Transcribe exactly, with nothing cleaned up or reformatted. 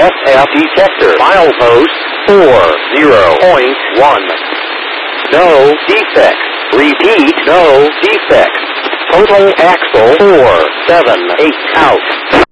S F detector. Milepost four zero point one. No defects. Repeat, no defects. Total axle four seven eight out.